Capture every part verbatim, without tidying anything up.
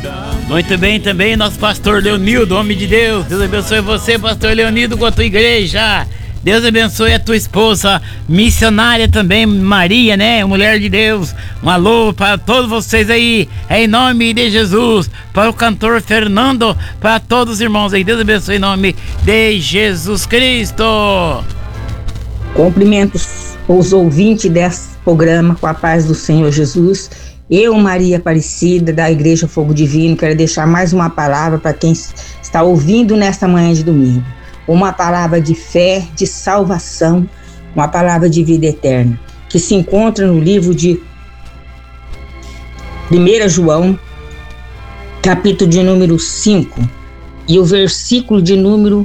Muito bem também, nosso pastor Leonildo, homem de Deus. Deus abençoe você, pastor Leonildo, com a tua igreja. Deus abençoe a tua esposa, missionária também, Maria, né? Mulher de Deus. Um alô para todos vocês aí, em nome de Jesus. Para o cantor Fernando, para todos os irmãos aí. Deus abençoe em nome de Jesus Cristo. Cumprimentos os ouvintes desse programa com a paz do Senhor Jesus. Eu, Maria Aparecida, da Igreja Fogo Divino, quero deixar mais uma palavra para quem está ouvindo nesta manhã de domingo. Uma palavra de fé, de salvação, uma palavra de vida eterna, que se encontra no livro de primeiro João, capítulo de número cinco, e o versículo de número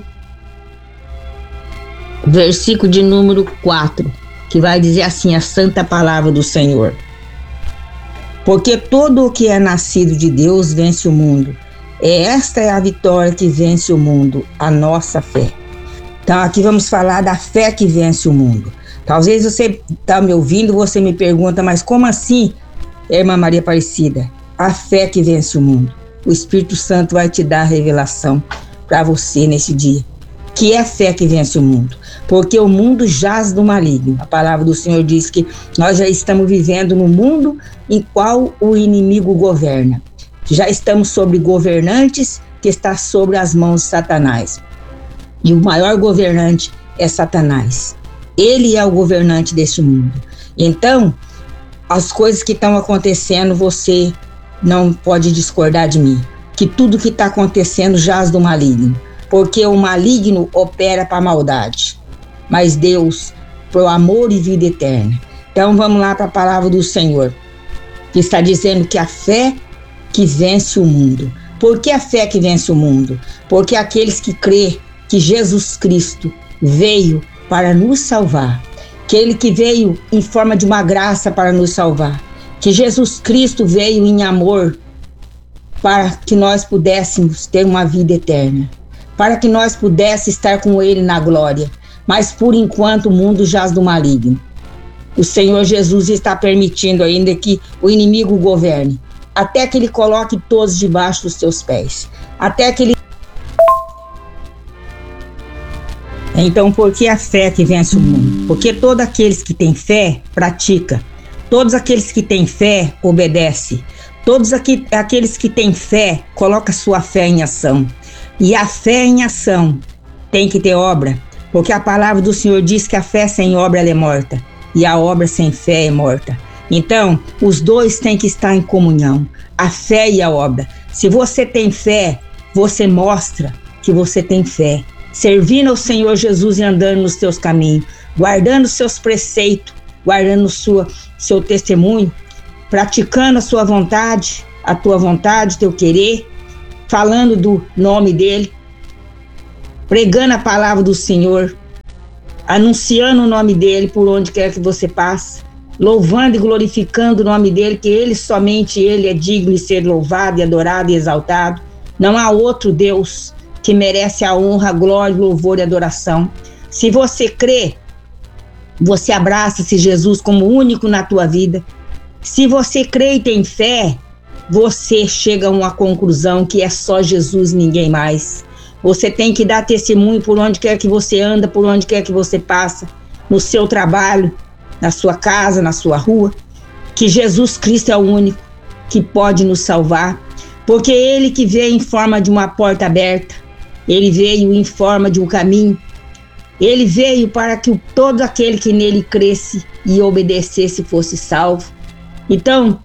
versículo de número quatro, que vai dizer assim, a santa palavra do Senhor. Porque todo o que é nascido de Deus vence o mundo. E esta é a vitória que vence o mundo, a nossa fé. Então aqui vamos falar da fé que vence o mundo. Talvez você está me ouvindo, você me pergunta, mas como assim, irmã Maria Aparecida? A fé que vence o mundo. O Espírito Santo vai te dar a revelação para você nesse dia. Que é a fé que vence o mundo. Porque o mundo jaz do maligno. A palavra do Senhor diz que nós já estamos vivendo no mundo em qual o inimigo governa. Já estamos sobre governantes que está sobre as mãos de Satanás. E o maior governante é Satanás. Ele é o governante deste mundo. Então, as coisas que estão acontecendo, você não pode discordar de mim. Que tudo que está acontecendo jaz do maligno. Porque o maligno opera para a maldade. Mas Deus, para o amor e vida eterna. Então, vamos lá para a palavra do Senhor. Que está dizendo que a fé que vence o mundo. Por que a fé que vence o mundo? Porque aqueles que crê que Jesus Cristo veio para nos salvar, que Ele que veio em forma de uma graça para nos salvar, que Jesus Cristo veio em amor para que nós pudéssemos ter uma vida eterna, para que nós pudéssemos estar com Ele na glória, mas por enquanto o mundo jaz do maligno. O Senhor Jesus está permitindo ainda que o inimigo governe, até que Ele coloque todos debaixo dos seus pés. Até que Ele... Então, por que a fé que vence o mundo? Porque todos aqueles que têm fé, pratica. Todos aqueles que têm fé, obedece. Todos aqui, aqueles que têm fé, coloca sua fé em ação. E a fé em ação tem que ter obra. Porque a palavra do Senhor diz que a fé sem obra ela é morta. E a obra sem fé é morta. Então, os dois têm que estar em comunhão, a fé e a obra. Se você tem fé, você mostra que você tem fé, servindo ao Senhor Jesus e andando nos seus caminhos, guardando os seus preceitos, guardando sua, seu testemunho, praticando a sua vontade, a tua vontade, teu querer, falando do nome dele, pregando a palavra do Senhor, anunciando o nome dele por onde quer que você passe, louvando e glorificando o nome dele, que ele, somente ele é digno de ser louvado e adorado e exaltado. Não há outro Deus que merece a honra, a glória, louvor e adoração. Se você crê, você abraça-se Jesus como único na tua vida. Se você crê e tem fé, você chega a uma conclusão que é só Jesus, ninguém mais. Você tem que dar testemunho por onde quer que você anda, por onde quer que você passa, no seu trabalho, na sua casa, na sua rua, que Jesus Cristo é o único que pode nos salvar, porque Ele que veio em forma de uma porta aberta, Ele veio em forma de um caminho, Ele veio para que todo aquele que nele cresce e obedecesse fosse salvo. Então,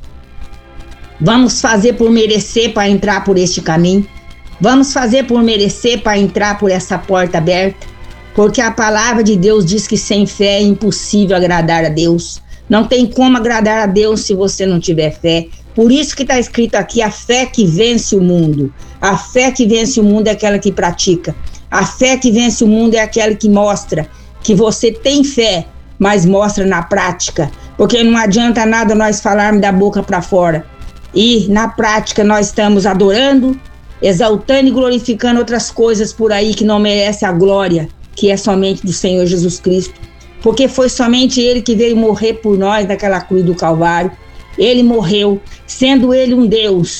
vamos fazer por merecer para entrar por este caminho, vamos fazer por merecer para entrar por essa porta aberta, porque a palavra de Deus diz que sem fé é impossível agradar a Deus. Não tem como agradar a Deus se você não tiver fé. Por isso que está escrito aqui, a fé que vence o mundo. A fé que vence o mundo é aquela que pratica. A fé que vence o mundo é aquela que mostra que você tem fé, mas mostra na prática. Porque não adianta nada nós falarmos da boca para fora. E na prática nós estamos adorando, exaltando e glorificando outras coisas por aí que não merecem a glória, que é somente do Senhor Jesus Cristo, porque foi somente Ele que veio morrer por nós naquela cruz do Calvário. Ele morreu, sendo Ele um Deus,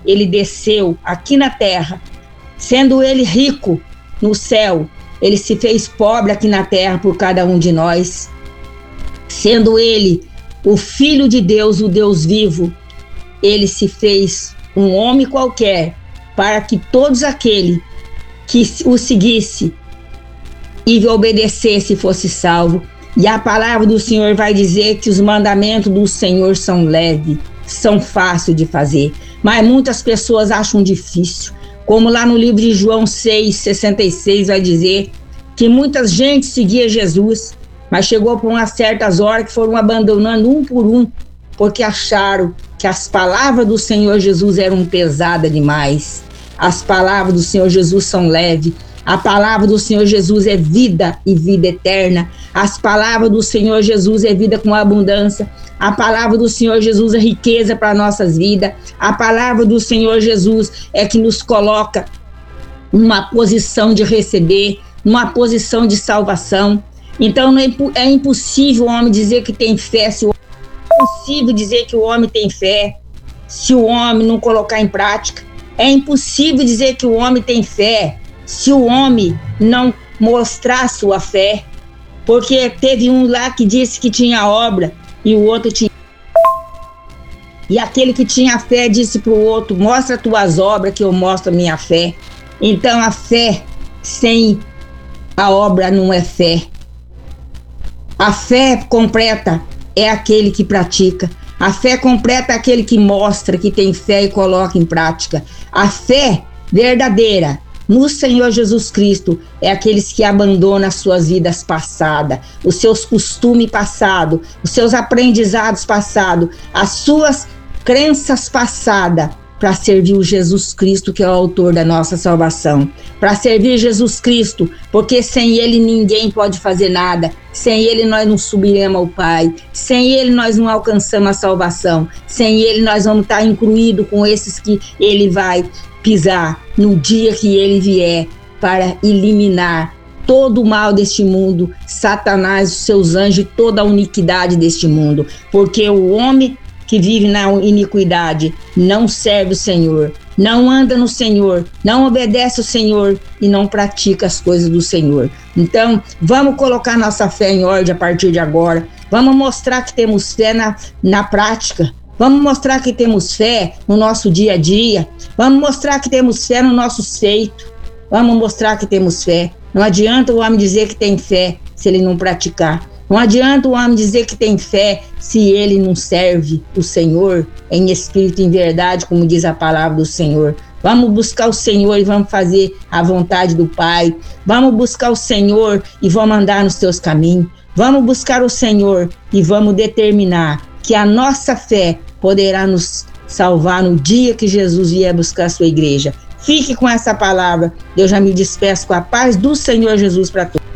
ele desceu aqui na terra, sendo ele rico no céu, ele se fez pobre aqui na terra por cada um de nós, sendo ele o Filho de Deus, o Deus vivo, ele se fez um homem qualquer, para que todos aqueles que o seguisse e obedecesse fosse salvo. E a palavra do Senhor vai dizer que os mandamentos do Senhor são leves, são fáceis de fazer, mas muitas pessoas acham difícil, como lá no livro de João seis, sessenta e seis vai dizer que muita gente seguia Jesus, mas chegou por umas certas horas que foram abandonando um por um, porque acharam que as palavras do Senhor Jesus eram pesadas demais. As palavras do Senhor Jesus são leves. A palavra do Senhor Jesus é vida e vida eterna. As palavras do Senhor Jesus é vida com abundância. A palavra do Senhor Jesus é riqueza para nossas vidas. A palavra do Senhor Jesus é que nos coloca numa posição de receber, numa posição de salvação. Então não é, é impossível o homem dizer que tem fé, se o é impossível dizer que o homem tem fé se o homem não colocar em prática. É impossível dizer que o homem tem fé se o homem não mostrar sua fé, porque teve um lá que disse que tinha obra e o outro tinha, e aquele que tinha fé disse para o outro: mostra tuas obras que eu mostro a minha fé. Então a fé sem a obra não é fé. A fé completa é aquele que pratica. A fé completa é aquele que mostra que tem fé e coloca em prática. A fé verdadeira no Senhor Jesus Cristo é aqueles que abandonam as suas vidas passadas, os seus costumes passados, os seus aprendizados passados, as suas crenças passadas, para servir o Jesus Cristo, que é o autor da nossa salvação. Para servir Jesus Cristo, porque sem ele ninguém pode fazer nada. Sem ele nós não subiremos ao Pai. Sem ele nós não alcançamos a salvação. Sem ele nós vamos estar incluídos com esses que ele vai pisar no dia que ele vier para eliminar todo o mal deste mundo, Satanás, os seus anjos, toda a iniquidade deste mundo. Porque o homem que vive na iniquidade não serve o Senhor, não anda no Senhor, não obedece ao Senhor e não pratica as coisas do Senhor. Então, vamos colocar nossa fé em ordem a partir de agora. Vamos mostrar que temos fé na, na prática. Vamos mostrar que temos fé no nosso dia a dia. Vamos mostrar que temos fé no nosso feito. Vamos mostrar que temos fé. Não adianta o homem dizer que tem fé se ele não praticar. Não adianta o homem dizer que tem fé se ele não serve o Senhor em espírito e em verdade, como diz a palavra do Senhor. Vamos buscar o Senhor e vamos fazer a vontade do Pai. Vamos buscar o Senhor e vamos andar nos teus caminhos. Vamos buscar o Senhor e vamos determinar que a nossa fé poderá nos salvar no dia que Jesus vier buscar a sua igreja. Fique com essa palavra. Eu já me despeço com a paz do Senhor Jesus para todos.